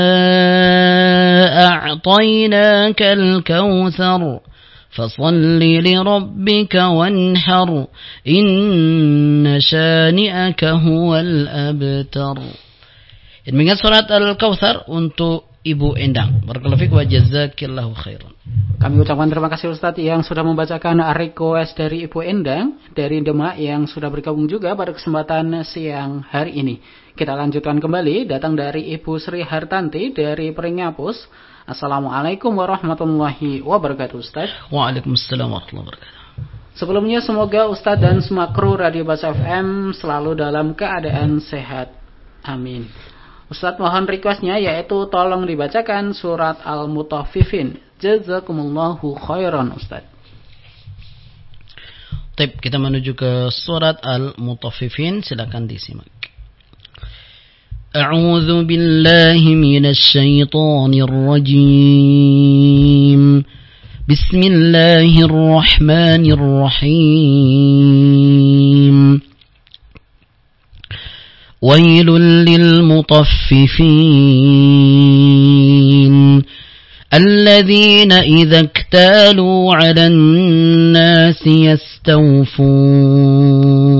أعطيناك الكوثر فصل لربك وانحر إن شانئك هو الأبتر. Demikian surat Al-Kautsar untuk Ibu Endang. Barakallahu fiik wa jazakillahu khairan. Kami ucapkan terima kasih Ustaz yang sudah membacakan request dari Ibu Endang dari Demak yang sudah bergabung juga pada kesempatan siang hari ini. Kita lanjutkan kembali, datang dari Ibu Sri Hartanti dari Pringapus. Assalamualaikum warahmatullahi wabarakatuh Ustaz. Waalaikumsalam warahmatullahi wabarakatuh. Sebelumnya semoga Ustaz dan semua kru Radio Bas FM selalu dalam keadaan sehat. Amin. Ustaz mohon requestnya yaitu tolong dibacakan surat Al-Mutaffifin. Jazakumullahu khairan Ustaz. Baik, kita menuju ke surat Al-Mutaffifin, silakan disimak. A'udzu billahi minasy syaithanir rajim. Bismillahirrahmanirrahim. Wailul lil mutaffifin الذين إذا اكتالوا على الناس يستوفون